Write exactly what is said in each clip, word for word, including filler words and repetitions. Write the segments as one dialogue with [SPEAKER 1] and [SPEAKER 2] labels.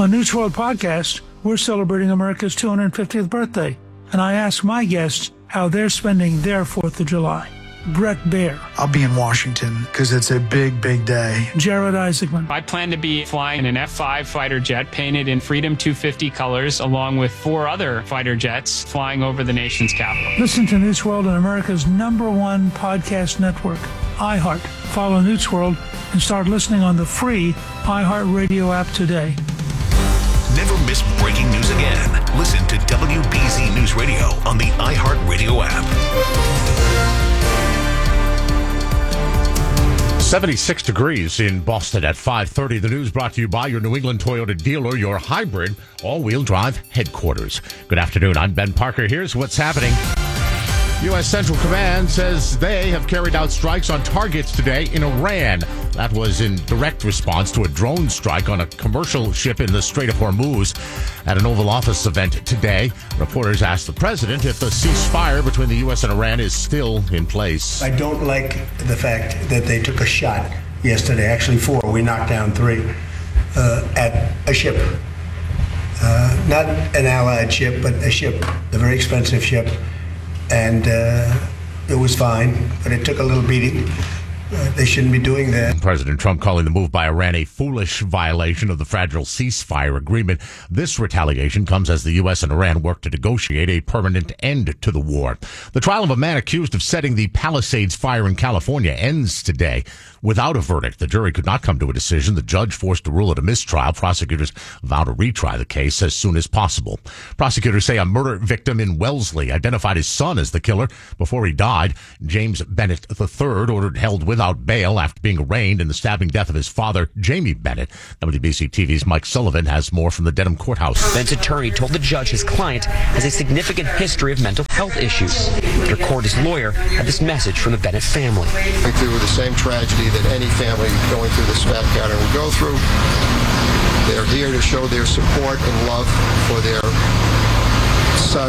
[SPEAKER 1] On News World Podcast, we're celebrating America's two hundred fiftieth birthday, and I ask my guests how they're spending their fourth of July. Brett Baer.
[SPEAKER 2] I'll be in Washington because it's a big, big day.
[SPEAKER 1] Jared Isaacman.
[SPEAKER 3] I plan to be flying an F five fighter jet painted in Freedom two fifty colors, along with four other fighter jets flying over the nation's capital.
[SPEAKER 1] Listen to News World on America's number one podcast network, iHeart. Follow News World and start listening on the free iHeart Radio app today.
[SPEAKER 4] Never miss breaking news again. Listen to W B Z News Radio on the iHeart Radio app.
[SPEAKER 5] seventy-six degrees in Boston at five thirty. The news brought to you by your New England Toyota dealer, your hybrid all-wheel drive headquarters. Good afternoon. I'm Ben Parker. Here's what's happening. U S. Central Command says they have carried out strikes on targets today in Iran. That was in direct response to a drone strike on a commercial ship in the Strait of Hormuz. At an Oval Office event today, reporters asked the president if the ceasefire between the U S and Iran is still in place.
[SPEAKER 6] I don't like the fact that they took a shot yesterday, actually four, we knocked down three, uh, at a ship. Uh, not an allied ship, but a ship, a very expensive ship. And uh, it was fine, but it took a little beating. Uh, they shouldn't be doing that.
[SPEAKER 5] President Trump calling the move by Iran a foolish violation of the fragile ceasefire agreement. This retaliation comes as the U S and Iran work to negotiate a permanent end to the war. The trial of a man accused of setting the Palisades fire in California ends today. Without a verdict, the jury could not come to a decision. The judge forced to rule it a mistrial. Prosecutors vow to retry the case as soon as possible. Prosecutors say a murder victim in Wellesley identified his son as the killer before he died. James Bennett the third ordered held without bail after being arraigned in the stabbing death of his father, Jamie Bennett. W B C T V's Mike Sullivan has more from the Dedham Courthouse.
[SPEAKER 7] Bennett's attorney told the judge his client has a significant history of mental health issues. After court, his lawyer had this message from the Bennett family.
[SPEAKER 8] Through the same tragedy that any family going through this fact pattern would go through, they're here to show their support and love for their son,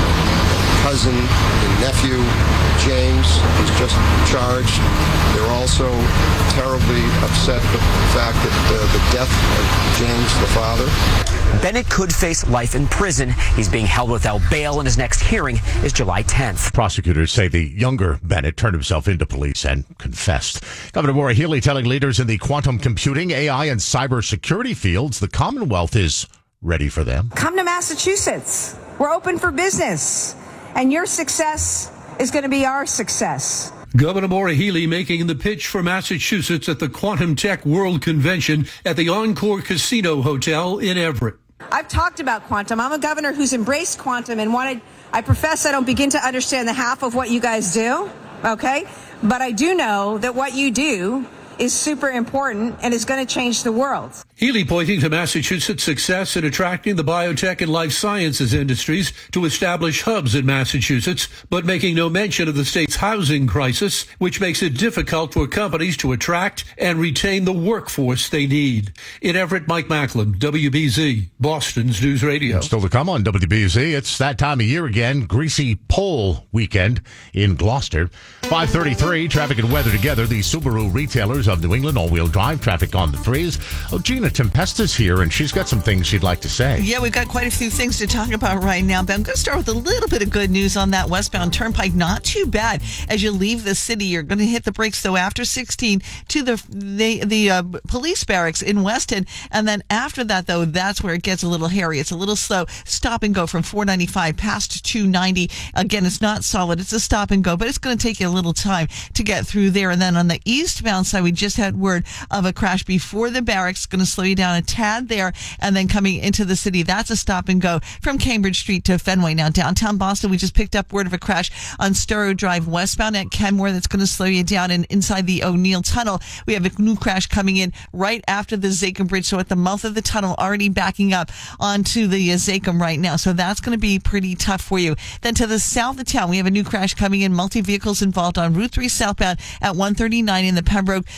[SPEAKER 8] cousin, and nephew, James, who's just charged. They're also terribly upset with the fact that uh, the death of James, the father.
[SPEAKER 7] Bennett could face life in prison. He's being held without bail, and his next hearing is July tenth.
[SPEAKER 5] Prosecutors say the younger Bennett turned himself into police and confessed. Governor Maura Healey telling leaders in the quantum computing, A I, and cybersecurity fields the Commonwealth is ready for them.
[SPEAKER 9] Come to Massachusetts. We're open for business. And your success is going to be our success.
[SPEAKER 10] Governor Maura Healey making the pitch for Massachusetts at the Quantum Tech World Convention at the Encore Casino Hotel in Everett.
[SPEAKER 9] I've talked about quantum. I'm a governor who's embraced quantum and wanted, I profess I don't begin to understand the half of what you guys do, okay? But I do know that what you do is super important and is going to change the world.
[SPEAKER 10] Healey pointing to Massachusetts' success in attracting the biotech and life sciences industries to establish hubs in Massachusetts, but making no mention of the state's housing crisis, which makes it difficult for companies to attract and retain the workforce they need. In Everett, Mike Macklin, W B Z, Boston's News Radio.
[SPEAKER 5] And still to come on W B Z, it's that time of year again, greasy pole weekend in Gloucester. five thirty-three, traffic and weather together. The Subaru retailers of New England, all-wheel drive traffic on the threes. Oh, Gina Tempesta's here, and she's got some things she'd like to say.
[SPEAKER 11] Yeah, we've got quite a few things to talk about right now, but I'm going to start with a little bit of good news on that westbound turnpike. Not too bad. As you leave the city, you're going to hit the brakes, though, after sixteen to the the, the uh, police barracks in Weston, and then after that, though, that's where it gets a little hairy. It's a little slow. Stop and go from four ninety-five past two ninety. Again, it's not solid. It's a stop and go, but it's going to take you a little time to get through there. And then on the eastbound side, we just had word of a crash before the barracks. Going to slow you down a tad there, and then coming into the city, that's a stop and go from Cambridge Street to Fenway. Now downtown Boston, we just picked up word of a crash on Storrow Drive westbound at Kenmore. That's going to slow you down, and inside the O'Neill Tunnel, we have a new crash coming in right after the Zachem Bridge, so at the mouth of the tunnel, already backing up onto the uh, Zachem right now, so that's going to be pretty tough for you. Then to the south of town, we have a new crash coming in, multi-vehicles involved on Route three southbound at one thirty-nine in the Pembroke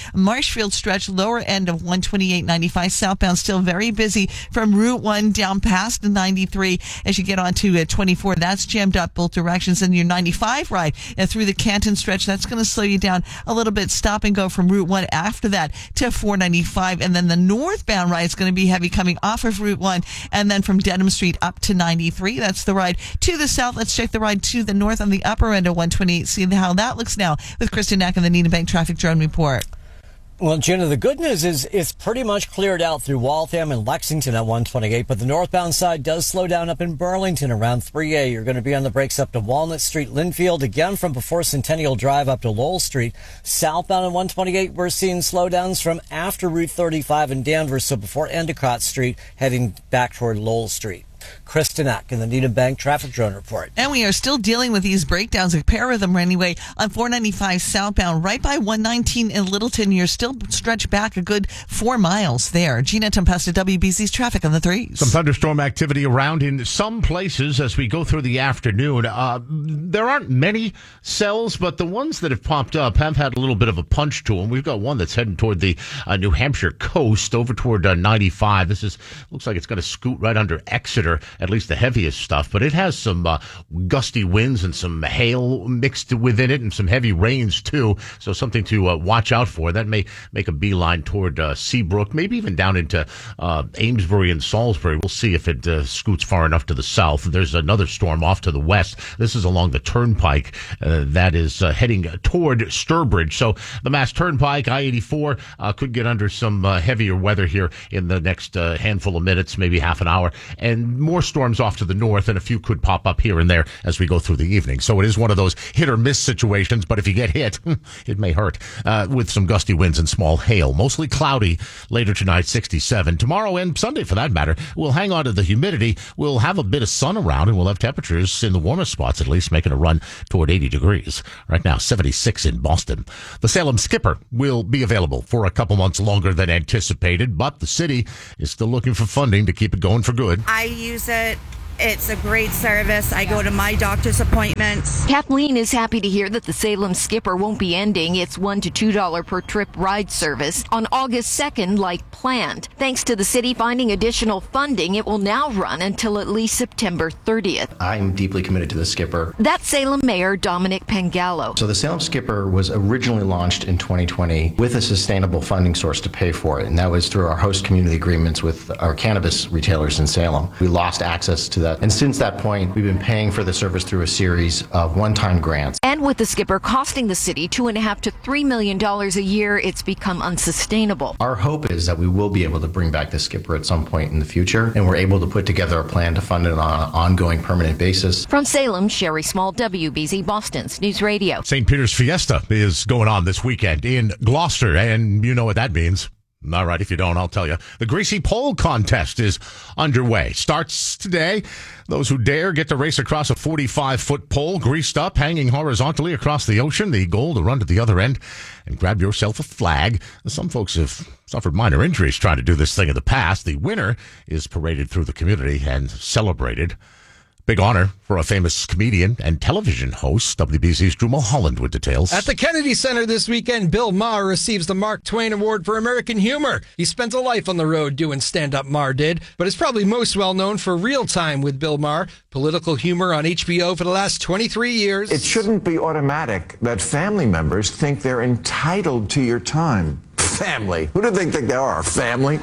[SPEAKER 11] Marshfield stretch, lower end of one twenty-eight ninety-five southbound, still very busy from Route one down past ninety-three as you get onto uh, twenty-four. That's jammed up both directions. And your ninety-five ride uh, through the Canton stretch, that's going to slow you down a little bit. Stop and go from Route one after that to four ninety-five. And then the northbound ride is going to be heavy coming off of Route one and then from Dedham Street up to ninety-three. That's the ride to the south. Let's check the ride to the north on the upper end of one twenty-eight. See how that looks now with Kristen Knack and the Nina Bank Traffic Drone Report.
[SPEAKER 12] Well, Gina, the good news is it's pretty much cleared out through Waltham and Lexington at one twenty-eight, but the northbound side does slow down up in Burlington around three A. You're going to be on the brakes up to Walnut Street, Linfield, again from before Centennial Drive up to Lowell Street. Southbound on one twenty-eight, we're seeing slowdowns from after Route thirty-five in Danvers, so before Endicott Street, heading back toward Lowell Street. Kristen Eck in the Needham Bank Traffic Drone Report.
[SPEAKER 11] And we are still dealing with these breakdowns, a pair of them anyway, on four ninety-five southbound, right by one nineteen in Littleton. You're still stretched back a good four miles there. Gina Tempesta, W B C's traffic on the threes.
[SPEAKER 5] Some thunderstorm activity around in some places as we go through the afternoon. Uh, there aren't many cells, but the ones that have popped up have had a little bit of a punch to them. We've got one that's heading toward the uh, New Hampshire coast over toward uh, ninety-five. This is looks like it's going to scoot right under Exeter, at least the heaviest stuff, but it has some uh, gusty winds and some hail mixed within it and some heavy rains too, so something to uh, watch out for. That may make a beeline toward uh, Seabrook, maybe even down into uh, Amesbury and Salisbury. We'll see if it uh, scoots far enough to the south. There's another storm off to the west. This is along the Turnpike uh, that is uh, heading toward Sturbridge, so the Mass Turnpike, I eighty-four, uh, could get under some uh, heavier weather here in the next uh, handful of minutes, maybe half an hour, and more storms off to the north, and a few could pop up here and there as we go through the evening. So it is one of those hit or miss situations, but if you get hit, it may hurt uh, with some gusty winds and small hail. Mostly cloudy later tonight, sixty-seven. Tomorrow and Sunday, for that matter, we'll hang on to the humidity. We'll have a bit of sun around, and we'll have temperatures in the warmest spots, at least, making a run toward eighty degrees. Right now, seventy-six in Boston. The Salem Skipper will be available for a couple months longer than anticipated, but the city is still looking for funding to keep it going for good.
[SPEAKER 13] I use it. It's a great service. I go to my doctor's appointments.
[SPEAKER 14] Kathleen is happy to hear that the Salem Skipper won't be ending its one to two dollars per trip ride service on August second like planned. Thanks to the city finding additional funding, it will now run until at least September thirtieth.
[SPEAKER 15] I'm deeply committed to the Skipper.
[SPEAKER 14] That's Salem Mayor Dominic Pengallo.
[SPEAKER 15] So the Salem Skipper was originally launched in twenty twenty with a sustainable funding source to pay for it, and that was through our host community agreements with our cannabis retailers in Salem. We lost access to that. And since that point, we've been paying for the service through a series of one-time grants.
[SPEAKER 14] And with the Skipper costing the city two and a half to three million dollars a year, it's become unsustainable.
[SPEAKER 15] Our hope is that we will be able to bring back the Skipper at some point in the future, and we're able to put together a plan to fund it on an ongoing, permanent basis.
[SPEAKER 14] From Salem, Sherry Small, W B Z Boston's News Radio.
[SPEAKER 5] Saint Peter's Fiesta is going on this weekend in Gloucester, and you know what that means. All right, if you don't, I'll tell you. The Greasy Pole Contest is underway. Starts today. Those who dare get to race across a forty-five foot pole, greased up, hanging horizontally across the ocean. The goal to run to the other end and grab yourself a flag. Some folks have suffered minor injuries trying to do this thing in the past. The winner is paraded through the community and celebrated. Big honor for a famous comedian and television host. W B C's Drew Mulholland with details.
[SPEAKER 16] At the Kennedy Center this weekend, Bill Maher receives the Mark Twain Award for American Humor. He spent a life on the road doing stand-up, Maher did, but is probably most well known for Real Time with Bill Maher, political humor on H B O for the last twenty-three years.
[SPEAKER 17] It shouldn't be automatic that family members think they're entitled to your time. Family. Who do they think they are? Family?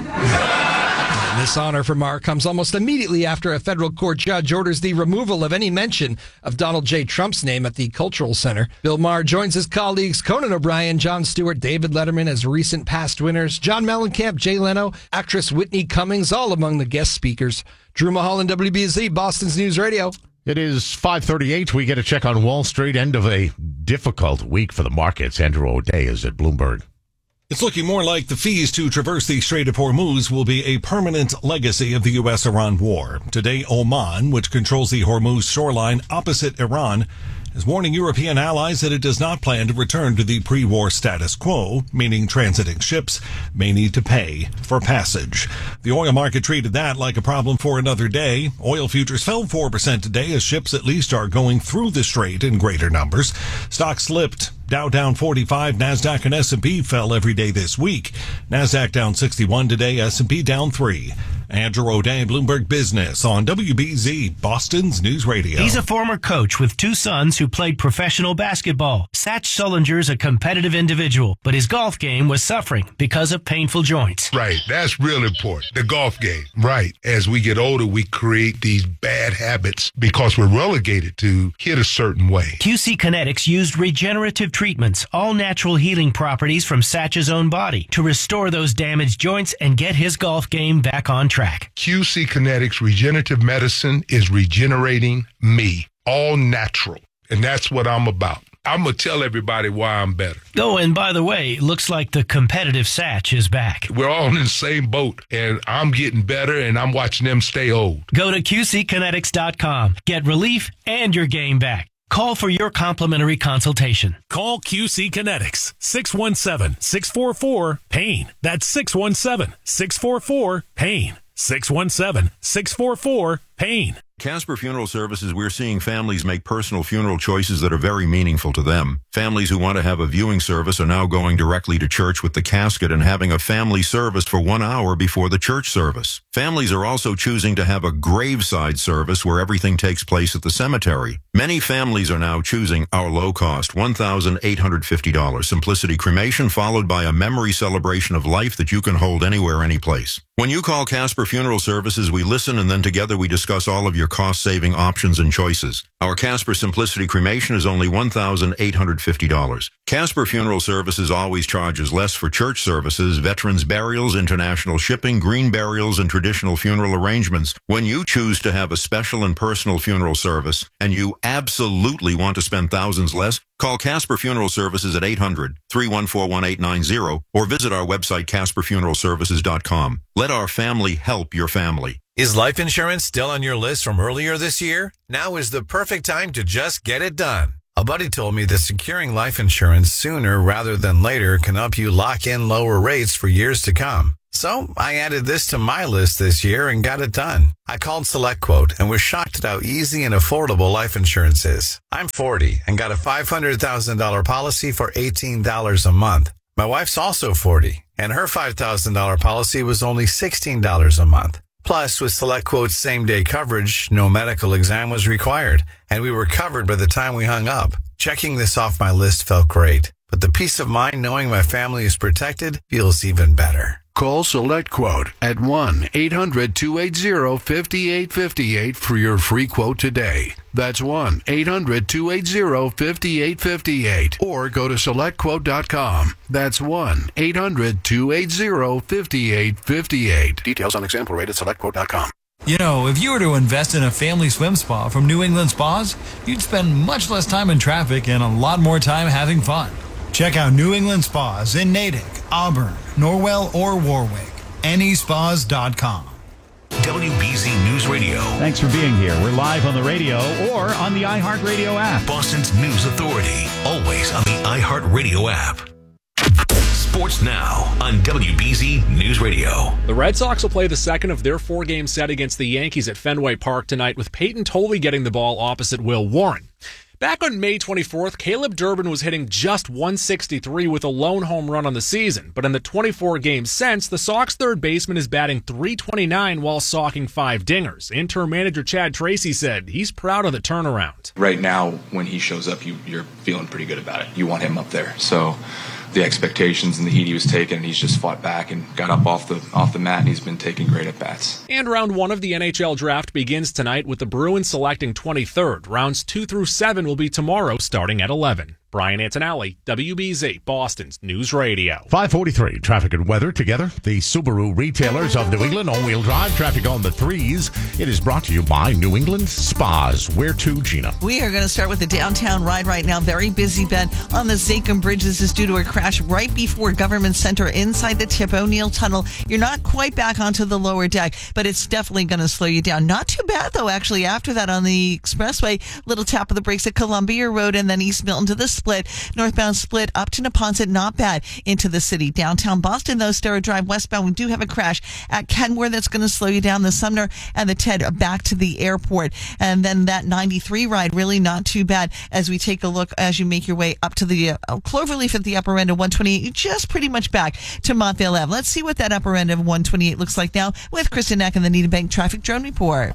[SPEAKER 16] And this honor for Maher comes almost immediately after a federal court judge orders the removal of any mention of Donald J. Trump's name at the Cultural Center. Bill Maher joins his colleagues Conan O'Brien, Jon Stewart, David Letterman as recent past winners, John Mellencamp, Jay Leno, actress Whitney Cummings, all among the guest speakers. Drew Mulholland, W B Z, Boston's News Radio.
[SPEAKER 5] It is five thirty-eight. We get a check on Wall Street. End of a difficult week for the markets. Andrew O'Day is at Bloomberg.
[SPEAKER 18] It's looking more like the fees to traverse the Strait of Hormuz will be a permanent legacy of the U S Iran war. Today, Oman, which controls the Hormuz shoreline opposite Iran, is warning European allies that it does not plan to return to the pre-war status quo, meaning transiting ships may need to pay for passage. The oil market treated that like a problem for another day. Oil futures fell four percent today as ships at least are going through the strait in greater numbers. Stocks slipped Dow down forty-five, NASDAQ and S and P fell every day this week. NASDAQ down sixty-one today, S and P down three. Andrew O'Day, Bloomberg Business on W B Z, Boston's News Radio.
[SPEAKER 19] He's a former coach with two sons who played professional basketball. Satch Sullinger's a competitive individual, but his golf game was suffering because of painful joints.
[SPEAKER 20] Right. That's real important. The golf game. Right. As we get older, we create these bad habits because we're relegated to hit a certain way.
[SPEAKER 19] Q C Kinetics used regenerative treatments, all natural healing properties from Satch's own body, to restore those damaged joints and get his golf game back on track.
[SPEAKER 20] Q C Kinetics Regenerative Medicine is regenerating me, all natural. And that's what I'm about. I'm going to tell everybody why I'm better.
[SPEAKER 19] Oh, and by the way, looks like the competitive Satch is back.
[SPEAKER 20] We're all in the same boat, and I'm getting better, and I'm watching them stay old.
[SPEAKER 19] Go to Q C kinetics dot com. Get relief and your game back. Call for your complimentary consultation.
[SPEAKER 21] Call Q C Kinetics, six one seven, six four four, PAIN. That's six one seven, six four four, PAIN. six one seven, six four four, PAIN.
[SPEAKER 22] Casper Funeral Services, we're seeing families make personal funeral choices that are very meaningful to them. Families who want to have a viewing service are now going directly to church with the casket and having a family service for one hour before the church service. Families are also choosing to have a graveside service where everything takes place at the cemetery. Many families are now choosing our low-cost one thousand eight hundred fifty dollars Simplicity Cremation, followed by a memory celebration of life that you can hold anywhere, anyplace. When you call Casper Funeral Services, we listen and then together we discuss all of your cost-saving options and choices. Our Casper Simplicity Cremation is only one thousand eight hundred fifty dollars. Casper Funeral Services always charges less for church services, veterans burials, international shipping, green burials, and traditional funeral arrangements. When you choose to have a special and personal funeral service, and you absolutely want to spend thousands less, call Casper Funeral Services at eight hundred, three one four, one eight nine zero or visit our website casper funeral services dot com. Let our family help your family.
[SPEAKER 23] Is life insurance still on your list from earlier this year? Now is the perfect time to just get it done. A buddy told me that securing life insurance sooner rather than later can help you lock in lower rates for years to come. So I added this to my list this year and got it done. I called SelectQuote and was shocked at how easy and affordable life insurance is. I'm forty and got a five hundred thousand dollars policy for eighteen dollars a month. My wife's also forty and her five thousand dollars policy was only sixteen dollars a month. Plus, with SelectQuote's same-day coverage, no medical exam was required, and we were covered by the time we hung up. Checking this off my list felt great, but the peace of mind knowing my family is protected feels even better.
[SPEAKER 24] Call SelectQuote at one eight hundred, two eight zero, five eight five eight for your free quote today. That's one eight hundred, two eight zero, five eight five eight. Or go to select quote dot com. That's one eight hundred, two eight zero, five eight five eight. Details on example rate at select quote dot com.
[SPEAKER 25] You know, if you were to invest in a family swim spa from New England Spas, you'd spend much less time in traffic and a lot more time having fun. Check out New England Spas in Natick, Auburn, Norwell, or Warwick. N E spas dot com.
[SPEAKER 4] W B Z News Radio.
[SPEAKER 26] Thanks for being here. We're live on the radio or on the iHeartRadio app.
[SPEAKER 4] Boston's News Authority. Always on the iHeartRadio app. Sports Now on W B Z News Radio.
[SPEAKER 27] The Red Sox will play the second of their four-game set against the Yankees at Fenway Park tonight, with Peyton Toley getting the ball opposite Will Warren. Back on May twenty-fourth, Caleb Durbin was hitting just one sixty-three with a lone home run on the season. But in the twenty-four games since, the Sox third baseman is batting three twenty-nine while socking five dingers. Interim manager Chad Tracy said he's proud of the turnaround.
[SPEAKER 28] Right now, when he shows up, you, you're feeling pretty good about it. You want him up there. So the expectations and the heat he was taking, he's just fought back and got up off the off the mat, and he's been taking great at-bats.
[SPEAKER 27] And round one of the N H L draft begins tonight with the Bruins selecting twenty-third. Rounds two through seven will be tomorrow starting at eleven. Brian Antonelli, W B Z, Boston's News Radio.
[SPEAKER 5] five forty-three, traffic and weather together. The Subaru retailers of New England, all-wheel drive, traffic on the threes. It is brought to you by New England Spas. Where to, Gina?
[SPEAKER 11] We are going to start with the downtown ride right now. Very busy, Ben, on the Zakim Bridge. This is due to a crash right before Government Center inside the Tip O'Neill Tunnel. You're not quite back onto the lower deck, but it's definitely going to slow you down. Not too bad, though, actually, after that on the expressway. Little tap of the brakes at Columbia Road and then East Milton to the split. Northbound split up to Neponset, not bad into the city. Downtown Boston, though, Starrett Drive westbound, we do have a crash at Kenmore that's going to slow you down. The Sumner and the Ted back to the airport. And then that ninety-three ride, really not too bad as we take a look as you make your way up to the uh, Cloverleaf at the upper end of one twenty-eight. You're just pretty much back to Montvale Ave. Let's see what that upper end of one twenty-eight looks like now with Kristen Eck and the Needham Bank Traffic Drone Report.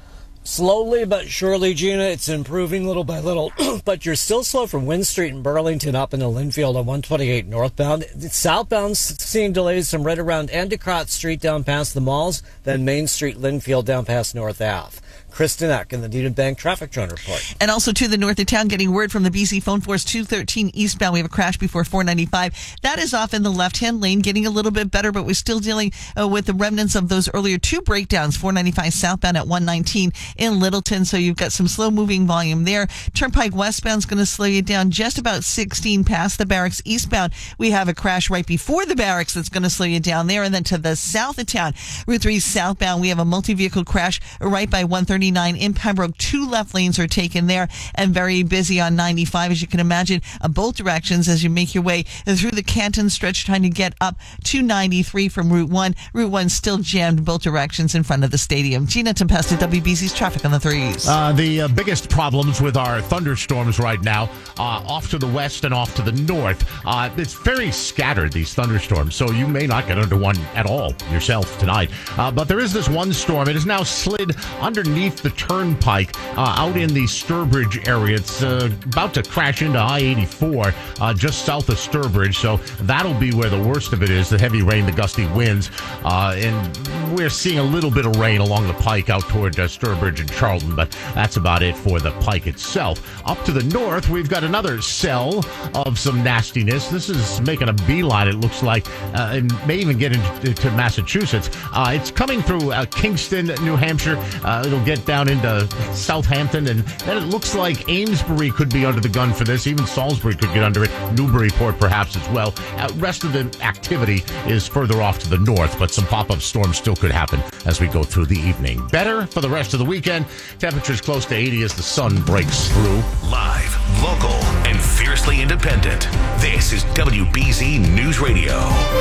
[SPEAKER 12] Slowly but surely, Gina, it's improving little by little, but you're still slow from Wynn Street in Burlington up into Linfield on one twenty-eight northbound. Southbound, seeing delays from right around Endicott Street down past the malls, then Main Street, Linfield down past North Ave. Kristen Eck in the Needham Bank Traffic Drone Report.
[SPEAKER 11] And also to the north of town, getting word from the B C Phone Force two thirteen eastbound. We have a crash before four ninety-five. That is off in the left-hand lane, getting a little bit better, but we're still dealing uh, with the remnants of those earlier two breakdowns. four ninety-five southbound at one nineteen in Littleton, so you've got some slow-moving volume there. Turnpike westbound is going to slow you down just about sixteen past the barracks. Eastbound, we have a crash right before the barracks that's going to slow you down there. And then to the south of town, Route three southbound, we have a multi-vehicle crash right by one thirty-nine in Pembroke. Two left lanes are taken there and very busy on ninety-five, as you can imagine, uh, both directions as you make your way through the Canton stretch, trying to get up to ninety-three from Route one. Route one still jammed both directions in front of the stadium. Gina Tempesta, W B C's traffic on the threes.
[SPEAKER 5] Uh, the uh, biggest problems with our thunderstorms right now, uh, off to the west and off to the north. Uh, it's very scattered, these thunderstorms, so you may not get under one at all yourself tonight. Uh, but there is this one storm. It has now slid underneath the turnpike uh, out in the Sturbridge area. It's uh, about to crash into I eighty-four uh, just south of Sturbridge, so that'll be where the worst of it is, the heavy rain, the gusty winds, uh, and we're seeing a little bit of rain along the pike out toward uh, Sturbridge and Charlton, but that's about it for the pike itself. Up to the north, we've got another cell of some nastiness. This is making a beeline, it looks like, uh, and may even get into to Massachusetts. Uh, it's coming through uh, Kingston, New Hampshire. Uh, it'll get down into Southampton, and then it looks like Amesbury could be under the gun for this. Even Salisbury could get under it. Newburyport perhaps as well. Uh, rest of the activity is further off to the north, but some pop-up storms still could happen as we go through the evening. Better for the rest of the weekend. Temperatures close to eighty as the sun breaks through.
[SPEAKER 4] Live, local, and fiercely independent. This is W B Z News Radio.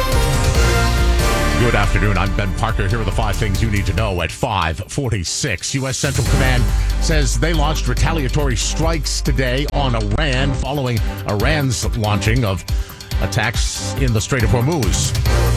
[SPEAKER 5] Good afternoon. I'm Ben Parker. Here are the five things you need to know at five forty-six. U S Central Command says they launched retaliatory strikes today on Iran following Iran's launching of attacks in the Strait of Hormuz.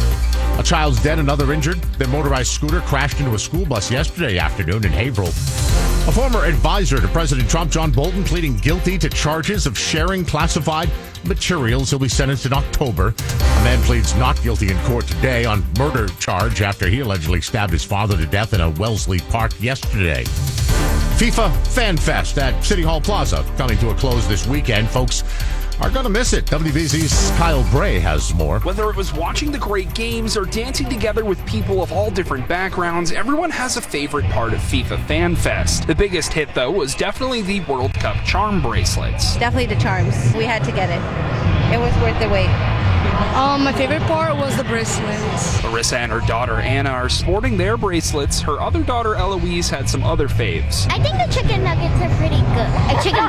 [SPEAKER 5] A child's dead, another injured. Their motorized scooter crashed into a school bus yesterday afternoon in Haverhill. A former advisor to President Trump, John Bolton, pleading guilty to charges of sharing classified materials. He'll be sentenced in October. A man pleads not guilty in court today on murder charge after he allegedly stabbed his father to death in a Wellesley Park yesterday. FIFA Fan Fest at City Hall Plaza coming to a close this weekend. Folks are going to miss it. W B Z's Kyle Bray has more.
[SPEAKER 1] Whether it was watching the great games or dancing together with people of all different backgrounds, everyone has a favorite part of FIFA Fan Fest. The biggest hit, though, was definitely the World Cup charm bracelets.
[SPEAKER 2] Definitely the charms. We had to get it. It was worth the wait. Um, my favorite part was the bracelets.
[SPEAKER 1] Larissa and her daughter Anna are sporting their bracelets. Her other daughter Eloise had some other faves.
[SPEAKER 3] I think the chicken nuggets are pretty good. Uh, chicken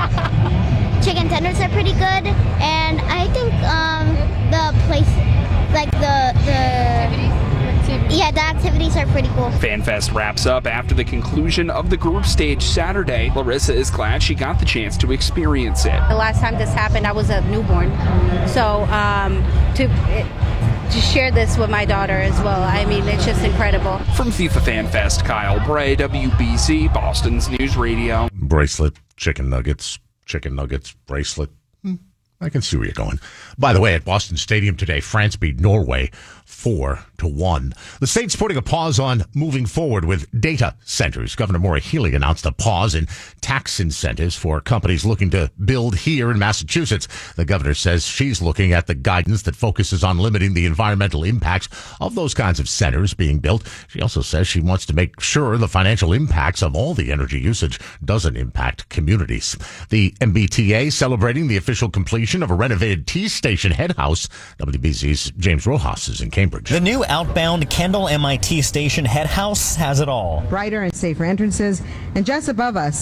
[SPEAKER 3] ten- chicken tenders are pretty good, and I think um the place, like the the. Yeah, the activities are pretty cool.
[SPEAKER 1] FanFest wraps up after the conclusion of the group stage Saturday. Larissa is glad she got the chance to experience it.
[SPEAKER 2] The last time this happened, I was a newborn. So um, to, to share this with my daughter as well, I mean, it's just incredible.
[SPEAKER 1] From FIFA FanFest, Kyle Bray, W B C, Boston's News Radio.
[SPEAKER 5] Bracelet, chicken nuggets, chicken nuggets, bracelet. Hmm. I can see where you're going. By the way, at Boston Stadium today, France beat Norway four to one. The state's putting a pause on moving forward with data centers. Governor Maura Healey announced a pause in tax incentives for companies looking to build here in Massachusetts. The governor says she's looking at the guidance that focuses on limiting the environmental impacts of those kinds of centers being built. She also says she wants to make sure the financial impacts of all the energy usage doesn't impact communities. The M B T A celebrating the official completion of a renovated T Station head house. W B Z's James Rojas is in Cambridge.
[SPEAKER 6] The new outbound Kendall M I T Station head house has it all.
[SPEAKER 7] Brighter and safer entrances, and just above us,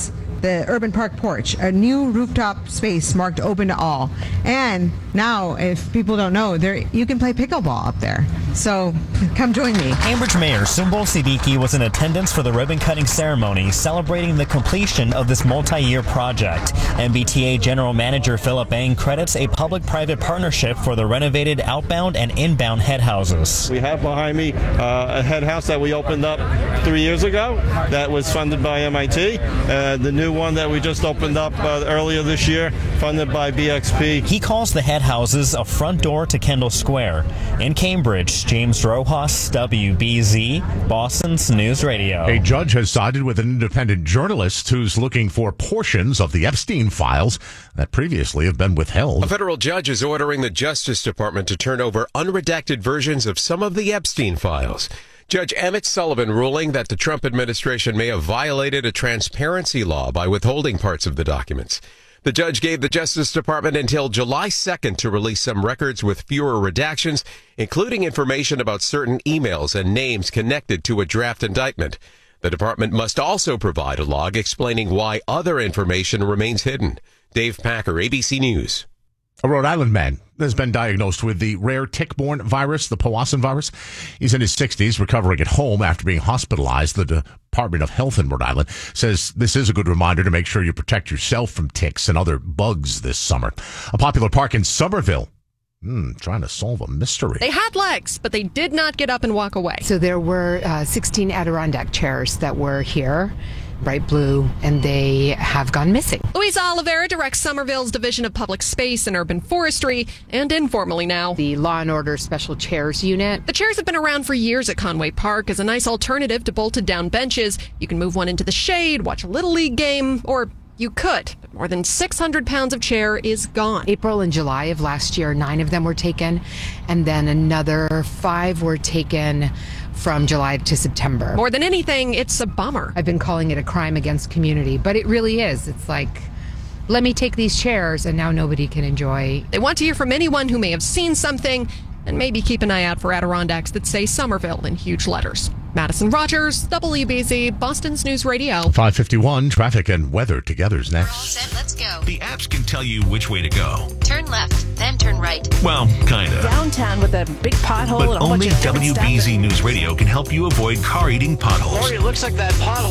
[SPEAKER 7] the Urban Park porch, a new rooftop space marked open to all. And now, if people don't know, there you can play pickleball up there. So come join me.
[SPEAKER 6] Cambridge Mayor Sumbul Siddiqui was in attendance for the ribbon-cutting ceremony celebrating the completion of this multi-year project. M B T A General Manager Philip Ang credits a public-private partnership for the renovated outbound and inbound head houses.
[SPEAKER 8] We have behind me uh, a head house that we opened up three years ago that was funded by M I T. Uh, the new one that we just opened up uh, earlier this year, funded by B X P.
[SPEAKER 6] He calls the head houses a front door to Kendall Square. In Cambridge, James Rojas, W B Z, Boston's News Radio.
[SPEAKER 5] A judge has sided with an independent journalist who's looking for portions of the Epstein files that previously have been withheld.
[SPEAKER 9] A federal judge is ordering the Justice Department to turn over unredacted versions of some of the Epstein files. Judge Emmett Sullivan ruling that the Trump administration may have violated a transparency law by withholding parts of the documents. The judge gave the Justice Department until July second to release some records with fewer redactions, including information about certain emails and names connected to a draft indictment. The department must also provide a log explaining why other information remains hidden. Dave Packer, A B C News.
[SPEAKER 5] A Rhode Island man has been diagnosed with the rare tick-borne virus, the Powassan virus. He's in his sixties, recovering at home after being hospitalized. The Department of Health in Rhode Island says this is a good reminder to make sure you protect yourself from ticks and other bugs this summer. A popular park in Somerville, hmm, trying to solve a mystery.
[SPEAKER 10] They had legs, but they did not get up and walk away.
[SPEAKER 13] So there were uh, sixteen Adirondack chairs that were here, bright blue, and they have gone missing.
[SPEAKER 10] Louisa Oliveira directs Somerville's Division of Public Space and Urban Forestry, and informally now,
[SPEAKER 13] the Law and Order Special Chairs Unit.
[SPEAKER 10] The chairs have been around for years at Conway Park as a nice alternative to bolted down benches. You can move one into the shade, watch a Little League game, or you could, but more than six hundred pounds of chair is gone.
[SPEAKER 13] April and July of last year, nine of them were taken, and then another five were taken from July to September.
[SPEAKER 10] More than anything, it's a bummer.
[SPEAKER 13] I've been calling it a crime against community, but it really is. It's like, let me take these chairs, and now nobody can enjoy.
[SPEAKER 10] They want to hear from anyone who may have seen something, and maybe keep an eye out for Adirondacks that say Somerville in huge letters. Madison Rogers, W B Z, Boston's News Radio.
[SPEAKER 5] five fifty-one, traffic and weather together's next.
[SPEAKER 14] All set, let's go.
[SPEAKER 4] The apps can tell you which way to go.
[SPEAKER 14] Turn left, then turn right.
[SPEAKER 4] Well, kind of.
[SPEAKER 14] Downtown with a big pothole.
[SPEAKER 4] But only W B Z News Radio can help you avoid car-eating potholes.
[SPEAKER 14] Lori, it looks like that pothole